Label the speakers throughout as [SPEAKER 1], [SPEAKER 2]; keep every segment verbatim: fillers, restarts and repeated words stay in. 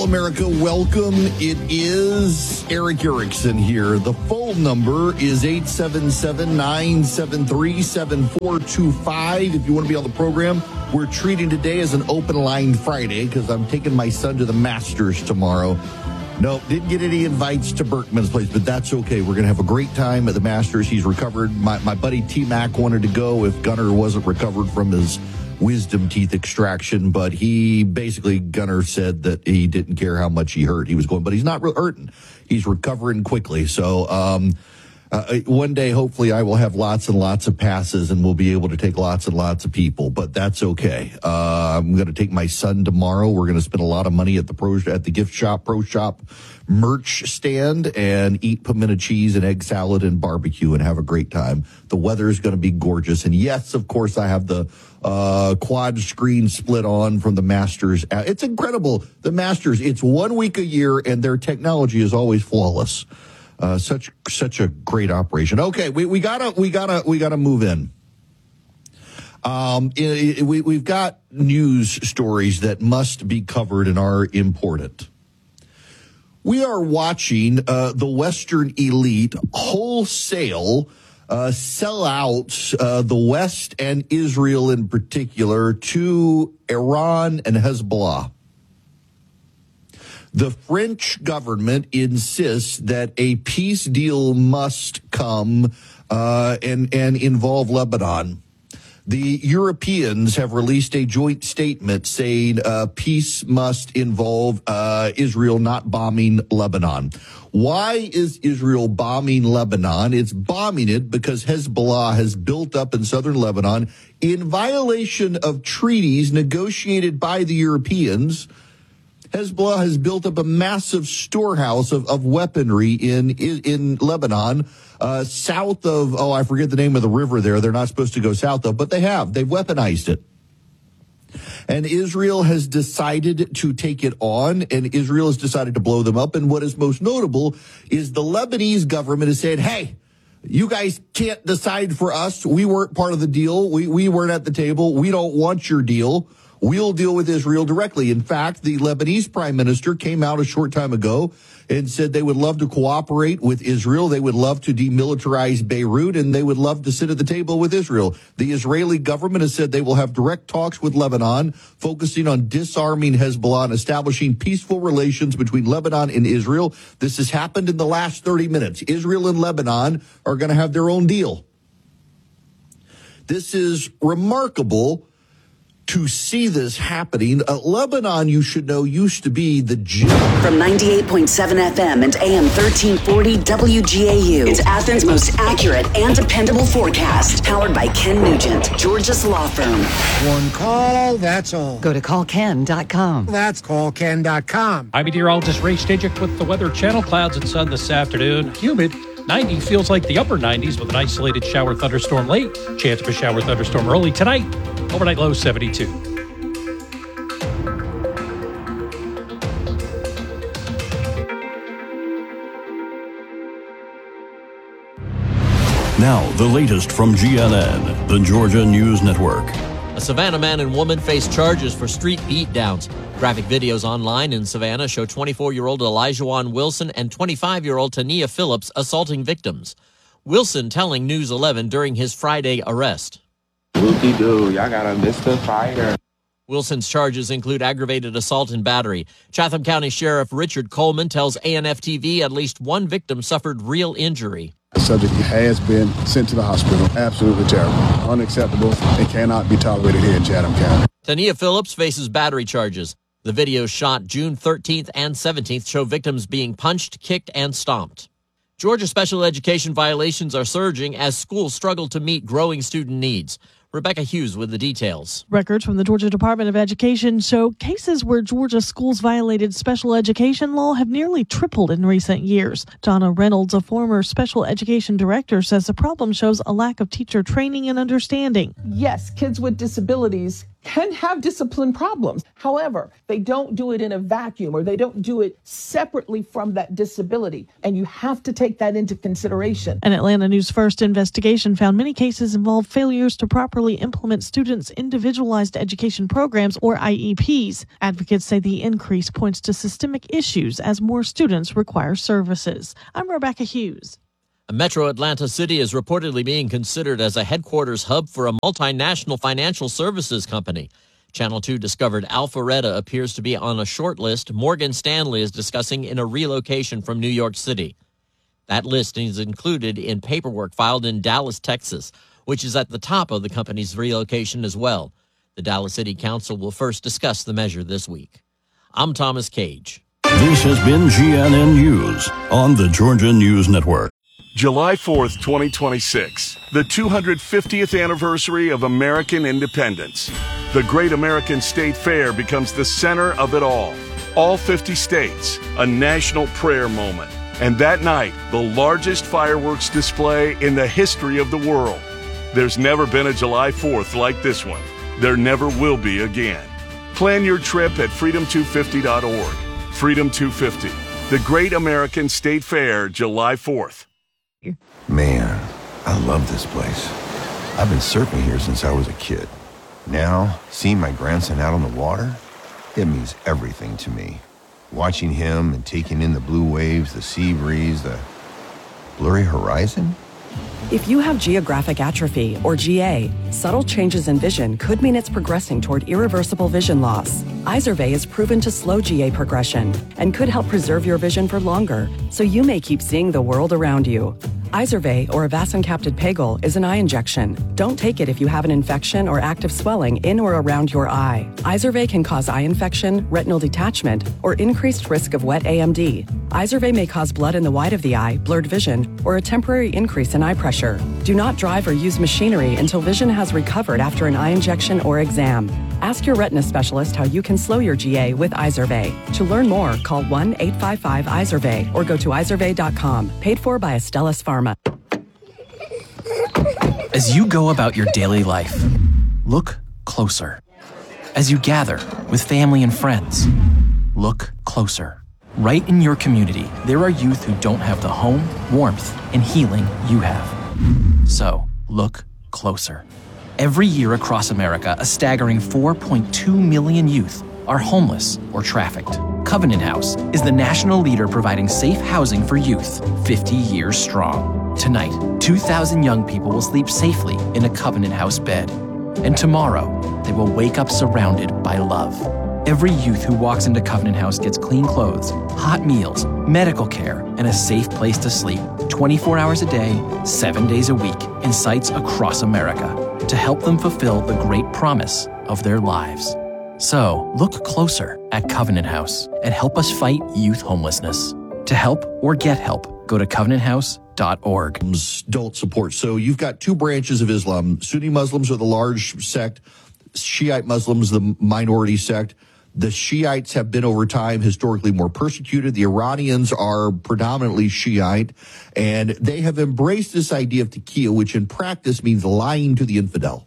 [SPEAKER 1] America. Welcome. It is Erick Erickson here. The phone number is eight seven seven, nine seven three, seven four two five. If you want to be on the program, we're treating today as an open line Friday because I'm taking my son to the Masters tomorrow. No, didn't get any invites to Berkman's place, but that's okay. We're going to have a great time at the Masters. He's recovered. My, my buddy T-Mac wanted to go if Gunnar wasn't recovered from his wisdom teeth extraction, but he basically, Gunnar said that he didn't care how much he hurt. He was going, but he's not real hurting. He's recovering quickly. So um, uh, one day, hopefully, I will have lots and lots of passes and we'll be able to take lots and lots of people, but that's okay. Uh, I'm going to take my son tomorrow. We're going to spend a lot of money at the pro at the gift shop, pro shop merch stand and eat pimento cheese and egg salad and barbecue and have a great time. The weather is going to be gorgeous. And yes, of course, I have the uh, quad screen split on from the Masters. It's incredible. The Masters, it's one week a year and their technology is always flawless. Uh, such, such a great operation. Okay. We, we gotta, we gotta, we gotta move in. Um, it, it, we, we've got news stories that must be covered and are important. We are watching uh, the Western elite wholesale uh, sell out uh, the West and Israel in particular to Iran and Hezbollah. The French government insists that a peace deal must come uh, and, and involve Lebanon. The Europeans have released a joint statement saying uh, peace must involve uh, Israel not bombing Lebanon. Why is Israel bombing Lebanon? It's bombing it because Hezbollah has built up in southern Lebanon in violation of treaties negotiated by the Europeans. Hezbollah has built up a massive storehouse of, of weaponry in in, in Lebanon, uh, south of, oh, I forget the name of the river there. They're not supposed to go south of, but they have. They've weaponized it. And Israel has decided to take it on, and Israel has decided to blow them up. And what is most notable is the Lebanese government has said, hey, you guys can't decide for us. We weren't part of the deal. We, we weren't at the table. We don't want your deal. We'll deal with Israel directly. In fact, the Lebanese prime minister came out a short time ago and said they would love to cooperate with Israel. They would love to demilitarize Beirut, and they would love to sit at the table with Israel. The Israeli government has said they will have direct talks with Lebanon, focusing on disarming Hezbollah and establishing peaceful relations between Lebanon and Israel. This has happened in the last thirty minutes. Israel and Lebanon are going to have their own deal. This is remarkable to see this happening. Uh, Lebanon, you should know, used to be the gym.
[SPEAKER 2] From ninety-eight point seven F M and A M thirteen forty W G A U, it's Athens' most accurate and dependable forecast. Powered by Ken Nugent, Georgia's law firm.
[SPEAKER 3] One call, that's all.
[SPEAKER 4] Go to call ken dot com.
[SPEAKER 3] That's call ken dot com.
[SPEAKER 5] I'm meteorologist Ray Stajic with the Weather Channel. Clouds and sun this afternoon. Humid. ninety feels like the upper nineties with an isolated shower thunderstorm late. Chance of a shower thunderstorm early tonight. Overnight low seventy-two.
[SPEAKER 6] Now, the latest from G N N, the Georgia News Network.
[SPEAKER 7] A Savannah man and woman face charges for street beatdowns. Graphic videos online in Savannah show twenty-four-year-old Elijah Wilson and twenty-five-year-old Tania Phillips assaulting victims. Wilson telling News eleven during his Friday arrest.
[SPEAKER 8] Whoopie-doo, y'all got a Mister Fighter.
[SPEAKER 7] Wilson's charges include aggravated assault and battery. Chatham County Sheriff Richard Coleman tells A N F T V at least one victim suffered real injury.
[SPEAKER 9] The subject has been sent to the hospital. Absolutely terrible, unacceptable, and cannot be tolerated here in Chatham County.
[SPEAKER 7] Tania Phillips faces battery charges. The videos shot June thirteenth and seventeenth show victims being punched, kicked, and stomped. Georgia special education violations are surging as schools struggle to meet growing student needs. Rebecca Hughes with the details.
[SPEAKER 10] Records from the Georgia Department of Education show cases where Georgia schools violated special education law have nearly tripled in recent years. Donna Reynolds, a former special education director, says the problem shows a lack of teacher training and understanding.
[SPEAKER 11] Yes, kids with disabilities
[SPEAKER 4] can have discipline problems. However, they don't do it in a vacuum, or they don't do it separately from that disability. And you have to take that into consideration.
[SPEAKER 10] An Atlanta News First investigation found many cases involve failures to properly implement students' individualized education programs, or I E Ps. Advocates say the increase points to systemic issues as more students require services. I'm Rebecca Hughes.
[SPEAKER 7] Metro Atlanta City is reportedly being considered as a headquarters hub for a multinational financial services company. Channel two discovered Alpharetta appears to be on a short list Morgan Stanley is discussing in a relocation from New York City. That listing is included in paperwork filed in Dallas, Texas, which is at the top of the company's relocation as well. The Dallas City Council will first discuss the measure this week. I'm Thomas Cage.
[SPEAKER 6] This has been G N N News on the Georgia News Network.
[SPEAKER 11] July fourth, twenty twenty-six, the two hundred fiftieth anniversary of American independence. The Great American State Fair becomes the center of it all. All fifty states, a national prayer moment. And that night, the largest fireworks display in the history of the world. There's never been a July fourth like this one. There never will be again. Plan your trip at freedom two fifty dot org. Freedom two fifty, the Great American State Fair, July fourth.
[SPEAKER 12] Man, I love this place. I've been surfing here since I was a kid. Now, seeing my grandson out on the water, it means everything to me. Watching him and taking in the blue waves, the sea breeze, the blurry horizon.
[SPEAKER 13] If you have geographic atrophy, or G A, subtle changes in vision could mean it's progressing toward irreversible vision loss. Izervay is proven to slow G A progression and could help preserve your vision for longer, so you may keep seeing the world around you. Izervay, or avacincaptad pegol, is an eye injection. Don't take it if you have an infection or active swelling in or around your eye. Izervay can cause eye infection, retinal detachment, or increased risk of wet A M D. Izervay may cause blood in the white of the eye, blurred vision, or a temporary increase in eye pressure. Do not drive or use machinery until vision has recovered after an eye injection or exam. Ask your retina specialist how you can slow your G A with Izervay. To learn more, call one eight five five Izervay or go to izervay dot com. Paid for by Astellas Pharma.
[SPEAKER 14] As you go about your daily life, look closer. As you gather with family and friends, look closer. Right in your community, there are youth who don't have the home, warmth, and healing you have. So, look closer. Every year across America, a staggering four point two million youth are homeless or trafficked. Covenant House is the national leader providing safe housing for youth, fifty years strong. Tonight, two thousand young people will sleep safely in a Covenant House bed. And tomorrow, they will wake up surrounded by love. Every youth who walks into Covenant House gets clean clothes, hot meals, medical care, and a safe place to sleep twenty-four hours a day, seven days a week, in sites across America to help them fulfill the great promise of their lives. So, look closer at Covenant House and help us fight youth homelessness. To help or get help, go to covenant house dot org.
[SPEAKER 1] Don't support. So you've got two branches of Islam. Sunni Muslims are the large sect, Shiite Muslims the minority sect. The Shiites have been over time historically more persecuted. The Iranians are predominantly Shiite, and they have embraced this idea of taqiyya, which in practice means lying to the infidel.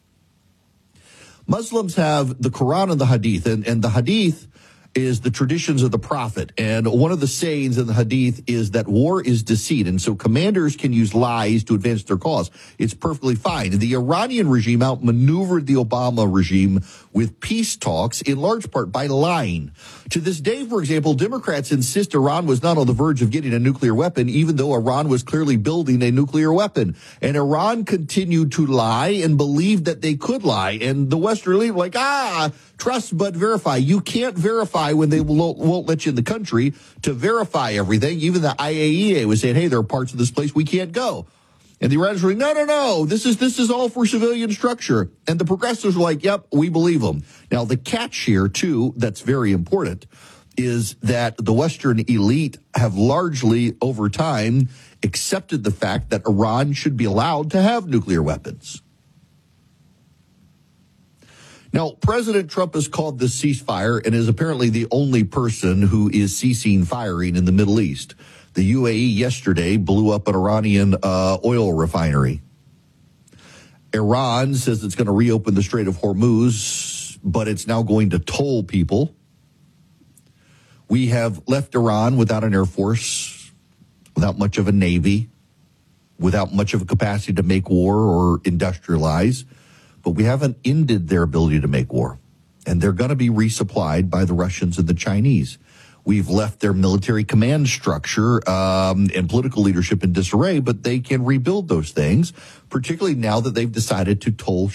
[SPEAKER 1] Muslims have the Quran and the Hadith, and, and the Hadith is the traditions of the Prophet. And one of the sayings in the Hadith is that war is deceit. And so commanders can use lies to advance their cause. It's perfectly fine. The Iranian regime outmaneuvered the Obama regime with peace talks, in large part by lying. To this day, for example, Democrats insist Iran was not on the verge of getting a nuclear weapon, even though Iran was clearly building a nuclear weapon. And Iran continued to lie and believed that they could lie. And the Western elite were like, ah, trust but verify. You can't verify when they won't, won't let you in the country to verify everything. Even the I A E A was saying, hey, there are parts of this place we can't go. And the Iranians were like, no, no, no, this is this is all for civilian structure. And the progressives were like, yep, we believe them. Now, the catch here, too, that's very important, is that the Western elite have largely, over time, accepted the fact that Iran should be allowed to have nuclear weapons. Now, President Trump has called this ceasefire and is apparently the only person who is ceasing firing in the Middle East. The U A E yesterday blew up an Iranian uh, oil refinery. Iran says it's going to reopen the Strait of Hormuz. but it's now going to toll people. We have left Iran without an air force, without much of a navy, without much of a capacity to make war or industrialize, but we haven't ended their ability to make war. And they're going to be resupplied by the Russians and the Chinese. We've left their military command structure um, and political leadership in disarray, but they can rebuild those things, particularly now that they've decided to toll